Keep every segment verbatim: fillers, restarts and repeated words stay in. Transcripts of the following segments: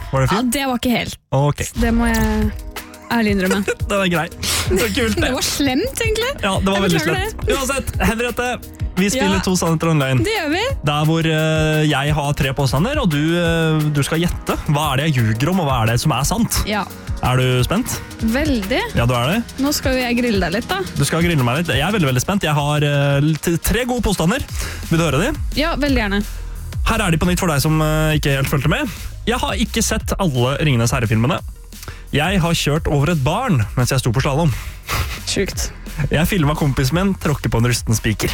Var det Ja, fint? det var ikke helt. Ok. Det må jeg ærlig innrømme. Det var grei. Det var kult, Det det. var slemt, egentlig. Ja, det var Jeg veldig beklager slemt. Uansett, Henriette, vi spiller Ja. to sannheter og en løgn. Det gjør vi. Der hvor eh, jeg har tre påstander, og du, eh, du skal gjette. Hva er det jeg ljuger om, og hva er det som er sant? Ja, Er du spent? veldig. Ja, du er det. Nå skal jo jeg grille deg litt, da. Du skal grille meg litt. Jeg er veldig, veldig spent. Jeg har eh, t- tre gode påstander. Vil du høre de? Ja, veldig gjerne. Her er de på nytt for deg som eh, ikke helt fulgte med. Jeg har ikke sett alle Ringenes herre-filmene. Jeg har kjørt over et barn mens jeg sto på slalom. Sjukt. Jeg filmet kompisen min tråkke på en rusten spiker.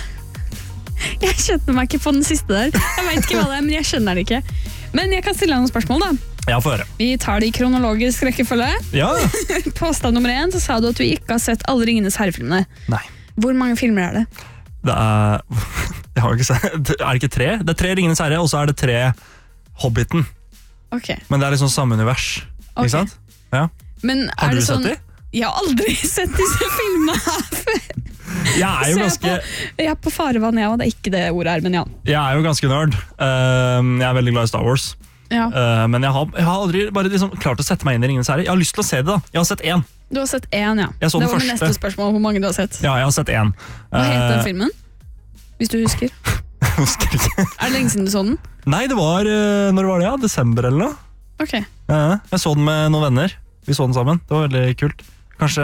Jeg skjønner meg ikke på den siste der. Jeg vet ikke hva det er, men jeg skjønner det ikke. Men jeg kan stille deg noen spørsmål, da. Ja, få høre. Vi tar det i kronologisk rekkefølge. Ja. Påstand nummer én, så sa du at du ikke har sett alle Ringenes herre-filmene. Nei. Hvor mange filmer er det? Det er... Jeg har ikke sett... Er det ikke tre? Det er tre Ringenes herre, og så er det tre Hobbiten. Ok. Men det er liksom samme univers. Ok. Ikke sant? Ja. Men Har er du det sett sånn... de? Jeg har aldri sett disse filmene her før. Jeg er jo Så ganske... jeg, er på, jeg er på farevann, ja, og det er ikke det ordet her, men ja. Jeg er jo ganske nerd. Um, jeg er veldig glad i Star Wars. ja. Uh, men jeg har, jeg har aldri bare liksom klart å sette meg inn i Ringenes herre. Jeg har lyst til å se det da. Jeg har sett én. Du har sett én, ja. Jeg så det den var min første. neste spørsmål, hvor mange du har sett. Ja, jeg har sett én. Hva heter den Uh, filmen? Hvis du husker. jeg husker ikke. Er det lenge siden du så den? Nei, det var... Uh, når var det? Ja? Desember eller noe? Ok. Ja, jeg så den med noen venner. Vi så den sammen. Det var veldig kult. Kanskje...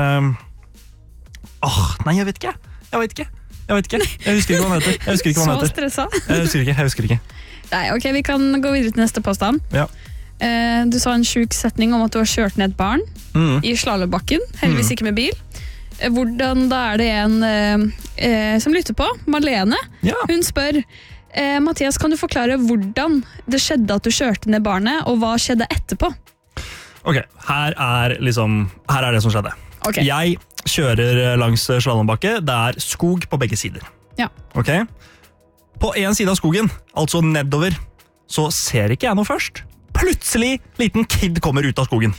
Åh, nei, jeg vet ikke. Jeg vet ikke. Jeg vet ikke. Jeg husker ikke hva han heter. Jeg husker ikke hva han Så heter. stressa. Jeg husker ikke. Jeg husker ikke. Nei, ok, vi kan gå videre til neste påstand. Ja. Eh, du sa en sjuk setning om at du har kjørt ned et barn Mm. i slalåmbakken, heldigvis ikke med bil. Eh, Hvordan, da er det en eh, eh, som lytter på, Marlene. Ja. Hun spør, eh, Mathias, kan du forklare hvordan det skjedde at du kjørte ned barnet, og hva skjedde etterpå? Ok, her er liksom... Her er det som skjedde. Ok. Jeg kjører langs slalombakke. Det er skog på begge sider. Ja. Ok? På en side av skogen, altså nedover, så ser ikke jeg noe først. Plutselig, liten kid kommer ut av skogen.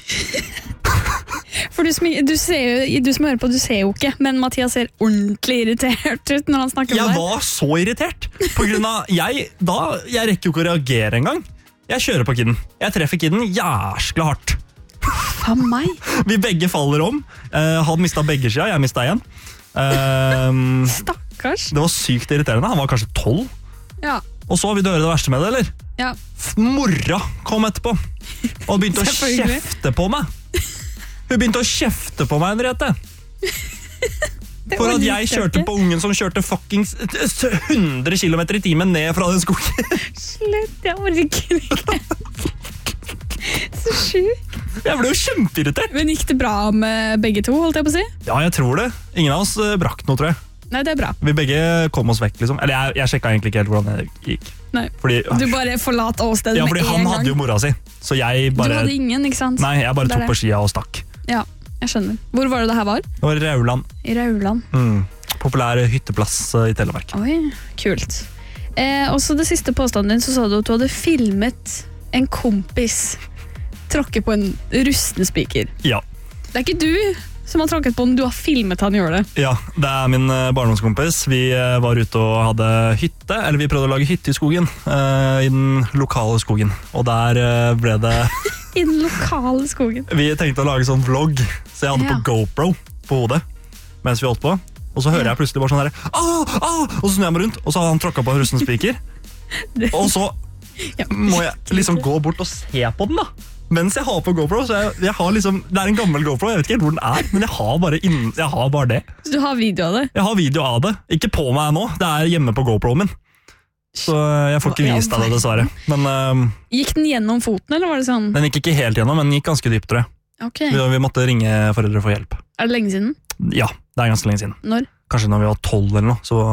For du, som- du, ser, jo- du som hører på, du ser jo ikke, men Mathias ser ordentlig irritert ut når han snakker Jeg med deg. var så irritert. På grunn av, jeg, da, jeg rekker jo ikke å reagere engang. Jeg kjører på kidden. Jeg treffer kidden jæskla hardt. Faen meg. Vi begge faller om. Uh, han mistet begge sida, jeg mistet igjen. Um, Stakkars. det var sykt irriterende. Han var kanskje tolv. Ja. Og så vil du høre det verste med det, eller? Ja. F- Mora kom etterpå og begynte å Selvfølgelig. kjefte på meg. Hun begynte å kjefte på meg, Henriette. Det For at orker jeg kjørte ikke. på ungen som kjørte fuckings hundre kilometer i timen ned fra den skogen. Slutt, jeg orker ikke. Så sjukt. Jeg ble jo kjempeirritert. Men gikk det bra med begge to, holdt jeg på å si? Ja, jeg tror det. Ingen av oss eh, brakk noe, tror jeg. Nei, det er bra. Vi begge kom oss vekk, liksom. Eller jeg, jeg sjekket egentlig ikke helt hvordan det gikk. Nei. Fordi, Du bare forlat åstedet ja, med fordi en han gang. hadde jo mora si. Så jeg Du bare... hadde ingen, ikke sant? Nei, jeg bare Det er tok det. på skia og stakk. Ja, jeg skjønner. Hvor var det det her var? Det var Rauland. I Rauland. Mm. Populær hytteplass eh, i Telemark. Oi, kult. Eh, også det siste påstanden din, så sa du at du hadde filmet en kompis tråkke på en rusten spiker. Ja. Det er ikke du som har tråkket på den, du har filmet han gjøre det. Ja, det er min eh, barndomskompis. Vi eh, var ute og hadde hytte, eller vi prøvde å lage hytte i skogen, eh, i den lokale skogen. Og der eh, ble det... I den lokale skogen. Vi tenkte å lage sånn vlogg, så jeg hadde Ja. på GoPro på hodet, mens vi holdt på. Og så hører Ja. jeg plutselig bare sånn her, ah, ah! Og så snur jeg meg rundt, og så har han tråkket på rusten spiker. Det- Og så Ja. må jeg liksom gå bort og se på den da. Mens jeg har på GoPro, så jeg, jeg har liksom, det er en gammel GoPro, jeg vet ikke helt hvor den er, men jeg har bare, inn, jeg har bare det. Så du har video av det? Jeg har video av det, ikke på meg nå, det er hjemme på GoProen min. Så jeg får ikke Hva i all vist deg det dessverre. Men øhm, Gikk den gjennom foten, eller var det sånn? den gikk ikke helt gjennom, men den gikk ganske dypt, tror jeg. Ok. Vi, vi måtte ringe foreldre for hjelp. Er det lenge siden? Ja, det er ganske lenge siden. Når? Kanskje når vi var tolv eller noe, så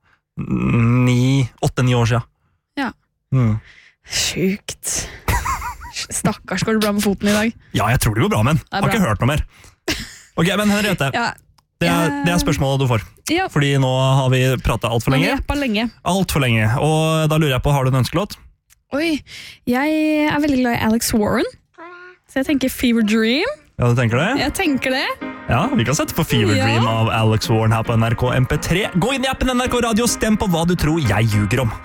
ni, åtte-ni år siden. Ja. Mm. Sjukt. Stakkars, går det bra med foten i dag? Ja, jeg tror det går bra, men Det er har bra. ikke hørt noe mer. Ok, men Henriette, Ja. det, er, det er spørsmålet du får. Ja. Fordi nå har vi pratet alt for Nå har vi lenge. jappa lenge. Alt for lenge. Og da lurer jeg på, har du en ønskelåt? Oi, jeg er veldig glad i Alex Warren. Så jeg tenker Fever Dream. Ja, du tenker det? Jeg tenker det. Ja, vi kan sette på Fever Ja. Dream av Alex Warren her på N R K M P tre. Gå inn i appen N R K Radio og stem på hva du tror jeg ljuger om.